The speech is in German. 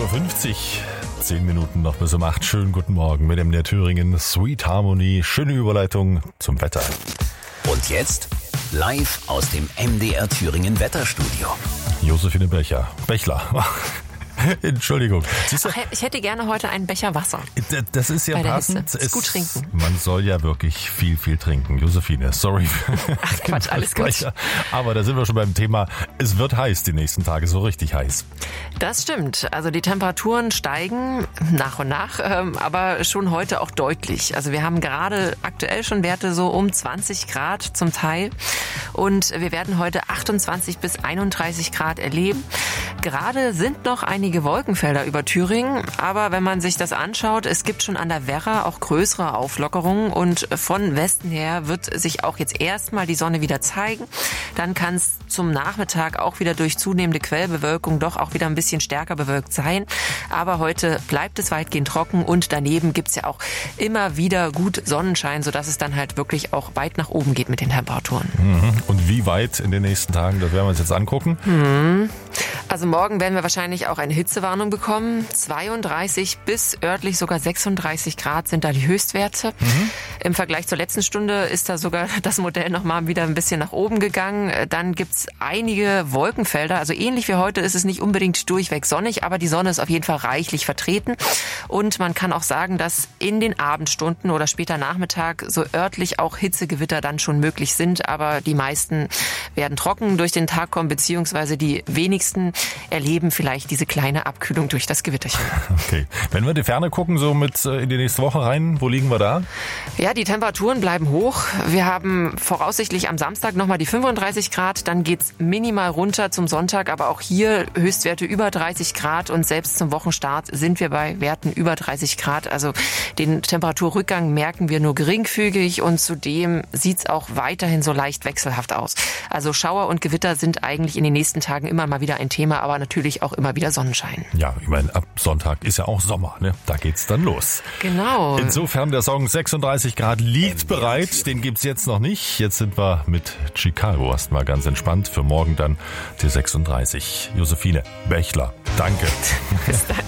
7.50 Uhr, 10 Minuten noch bis um 8. Schönen guten Morgen mit MDR Thüringen, Sweet Harmony, schöne Überleitung zum Wetter. Und jetzt live aus dem MDR Thüringen Wetterstudio. Josephine Bechler. Entschuldigung. Ach, ich hätte gerne heute einen Becher Wasser. Das ist ja bei der passend. Hitze. Ist gut trinken. Man soll ja wirklich viel trinken. Josephine, sorry. Ach Quatsch, alles gut. Aber da sind wir schon beim Thema, es wird heiß die nächsten Tage, so richtig heiß. Das stimmt. Also die Temperaturen steigen nach und nach, aber schon heute auch deutlich. Also wir haben gerade aktuell schon Werte so um 20 Grad zum Teil. Und wir werden heute 28 bis 31 Grad erleben. Gerade sind noch einige Wolkenfelder über Thüringen, aber wenn man sich das anschaut, es gibt schon an der Werra auch größere Auflockerungen und von Westen her wird sich auch jetzt erstmal die Sonne wieder zeigen. Dann kann es zum Nachmittag auch wieder durch zunehmende Quellbewölkung doch auch wieder ein bisschen stärker bewölkt sein. Aber heute bleibt es weitgehend trocken und daneben gibt es ja auch immer wieder gut Sonnenschein, sodass es dann halt wirklich auch weit nach oben geht mit den Temperaturen. Und wie weit in den nächsten Tagen, das werden wir uns jetzt angucken. Also morgen werden wir wahrscheinlich auch eine Hitzewarnung bekommen. 32 bis örtlich sogar 36 Grad sind da die Höchstwerte. Im Vergleich zur letzten Stunde ist da sogar das Modell nochmal wieder ein bisschen nach oben gegangen. Dann gibt's einige Wolkenfelder. Also ähnlich wie heute ist es nicht unbedingt durchweg sonnig, aber die Sonne ist auf jeden Fall reichlich vertreten. Und man kann auch sagen, dass in den Abendstunden oder später Nachmittag so örtlich auch Hitzegewitter dann schon möglich sind. Aber die meisten werden trocken durch den Tag kommen, beziehungsweise die wenigsten erleben vielleicht diese kleine Abkühlung durch das Gewitterchen. Okay. Wenn wir in die Ferne gucken, so mit in die nächste Woche rein, wo liegen wir da? Ja, die Temperaturen bleiben hoch. Wir haben voraussichtlich am Samstag nochmal die 35 Grad. Dann geht's minimal runter zum Sonntag, aber auch hier Höchstwerte über 30 Grad und selbst zum Wochenstart sind wir bei Werten über 30 Grad. Also den Temperaturrückgang merken wir nur geringfügig und zudem sieht's auch weiterhin so leicht wechselhaft aus. Also Schauer und Gewitter sind eigentlich in den nächsten Tagen immer mal wieder ein Thema, aber natürlich auch immer wieder Sonnenschein. Ja, ich meine, ab Sonntag ist ja auch Sommer, ne? Da geht's dann los. Genau. Insofern, der Song 36 Grad liegt bereit. Den gibt's jetzt noch nicht. Jetzt sind wir mit Chicago erstmal ganz entspannt. Für morgen dann die 36. Josephine Bechler, danke. Bis dann.